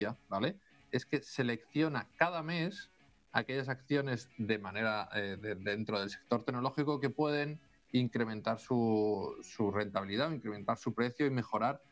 ¿vale? Es que selecciona cada mes aquellas acciones de manera dentro del sector tecnológico que pueden incrementar su rentabilidad, incrementar su precio y mejorar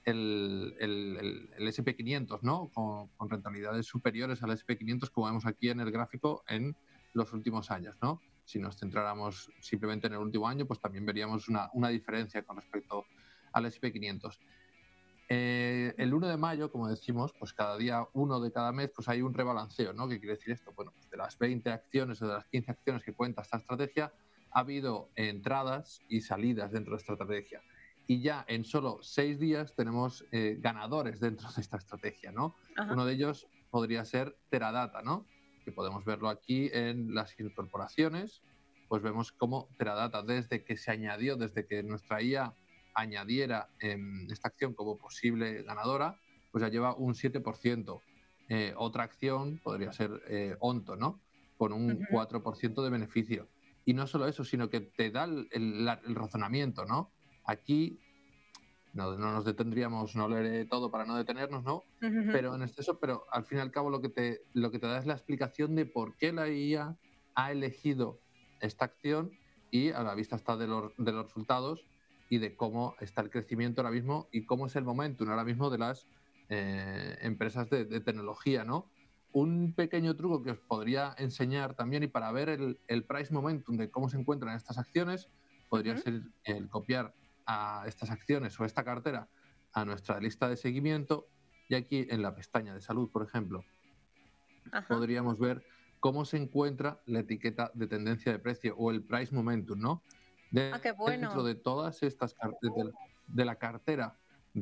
el SP500, ¿no? Con rentabilidades superiores al SP500, como vemos aquí en el gráfico, en los últimos años, ¿no? Si nos centráramos simplemente en el último año, pues también veríamos una diferencia con respecto al SP500. El 1 de mayo, como decimos, pues cada día, uno de cada mes, pues hay un rebalanceo, ¿no? ¿Qué quiere decir esto? Bueno, pues de las 20 acciones o de las 15 acciones que cuenta esta estrategia, ha habido entradas y salidas dentro de esta estrategia. Y ya en solo 6 días tenemos ganadores dentro de esta estrategia, ¿no? Ajá. Uno de ellos podría ser Teradata, ¿no? Que podemos verlo aquí en las incorporaciones. Pues vemos cómo Teradata, desde que se añadió, desde que nuestra IA añadiera esta acción como posible ganadora, pues ya lleva un 7%. Otra acción podría ser Onto, ¿no? Con un Ujú. 4% de beneficio. Y no solo eso, sino que te da el razonamiento, ¿no? Aquí no nos detendríamos, no leeré todo para no detenernos, ¿no? Ujú. Pero en exceso, pero al fin y al cabo lo que te da es la explicación de por qué la IA ha elegido esta acción y a la vista está de los resultados y de cómo está el crecimiento ahora mismo y cómo es el momentum ahora mismo de las empresas de tecnología, ¿no? Un pequeño truco que os podría enseñar también y para ver el price momentum de cómo se encuentran estas acciones podría Ujú. ser el copiar a estas acciones o esta cartera a nuestra lista de seguimiento y aquí en la pestaña de salud, por ejemplo, Ajá. podríamos ver cómo se encuentra la etiqueta de tendencia de precio o el price momentum, ¿no? Ah, qué Dentro bueno. de todas estas de la cartera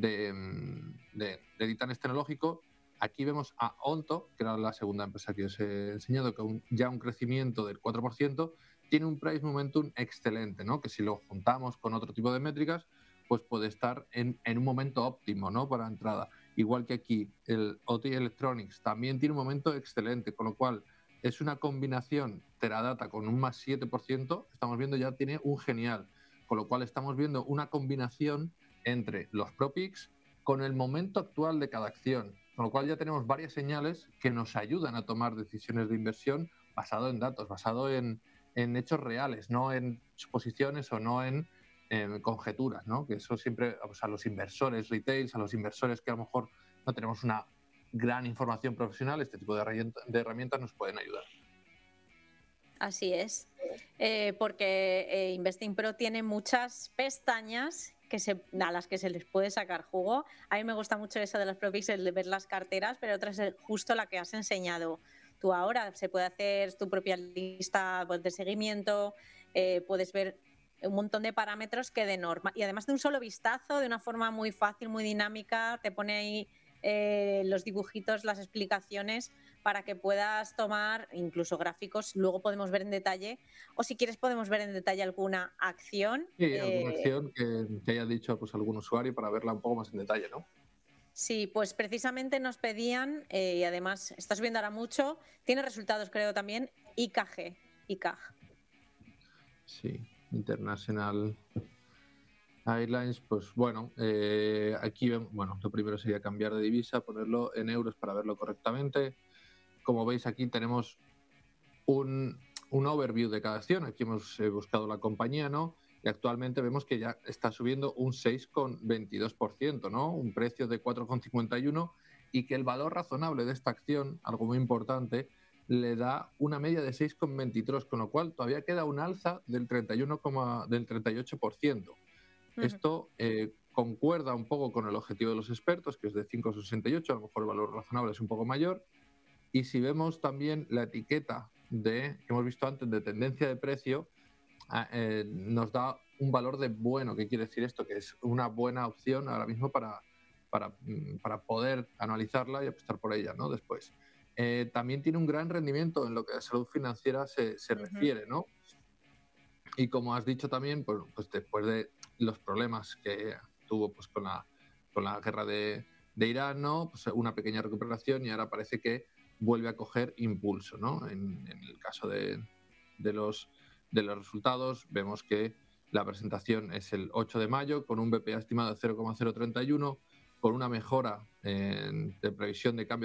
de Titanes Tecnológico, aquí vemos a Onto, que era la segunda empresa que os he enseñado, que ya un crecimiento del 4%, tiene un price momentum excelente, ¿no? Que si lo juntamos con otro tipo de métricas, pues puede estar en un momento óptimo, ¿no? Para entrada. Igual que aquí, el OT Electronics también tiene un momento excelente, con lo cual es una combinación Teradata con un más 7%, estamos viendo ya tiene un genial, con lo cual estamos viendo una combinación entre los ProPix con el momento actual de cada acción, con lo cual ya tenemos varias señales que nos ayudan a tomar decisiones de inversión basado en datos, basado en hechos reales, no en suposiciones o no en conjeturas, ¿no? Que eso siempre, pues a los inversores retails, a los inversores que a lo mejor no tenemos una gran información profesional, este tipo de herramientas nos pueden ayudar. Así es. Porque Investing Pro tiene muchas pestañas a las que se les puede sacar jugo. A mí me gusta mucho eso de los Propix, el de ver las carteras, pero otra es justo la que has enseñado tú ahora. Se puede hacer tu propia lista, pues, de seguimiento, puedes ver un montón de parámetros que de norma y además de un solo vistazo, de una forma muy fácil, muy dinámica, te pone ahí los dibujitos, las explicaciones para que puedas tomar incluso gráficos. Luego podemos ver en detalle, o si quieres podemos ver en detalle alguna acción. Sí, alguna acción que haya dicho pues, algún usuario para verla un poco más en detalle, ¿no? Sí, pues precisamente nos pedían, y además está subiendo ahora mucho, tiene resultados creo también, IKG, IKG. Sí, International Airlines, pues bueno, aquí bueno, lo primero sería cambiar de divisa, ponerlo en euros para verlo correctamente. Como veis aquí tenemos un overview de cada acción. Aquí hemos buscado la compañía, ¿no? Y actualmente vemos que ya está subiendo un 6,22%, ¿no? Un precio de 4,51 y que el valor razonable de esta acción, algo muy importante, le da una media de 6,23, con lo cual todavía queda un alza del 31, del 38%. Ujú. Esto concuerda un poco con el objetivo de los expertos, que es de 5,68, a lo mejor el valor razonable es un poco mayor, y si vemos también la etiqueta que hemos visto antes de tendencia de precio, nos da un valor de bueno. ¿Qué quiere decir esto? Que es una buena opción ahora mismo para poder analizarla y apostar por ella, ¿no? Después. También tiene un gran rendimiento en lo que a salud financiera se Ujú. refiere, ¿no? Y como has dicho también, pues después de los problemas que tuvo pues, con la guerra de Irán, ¿no? Pues una pequeña recuperación y ahora parece que vuelve a coger impulso, ¿no? En el caso de, los, de los resultados, vemos que la presentación es el 8 de mayo con un BPA estimado de 0,031, con una mejora de previsión de cambio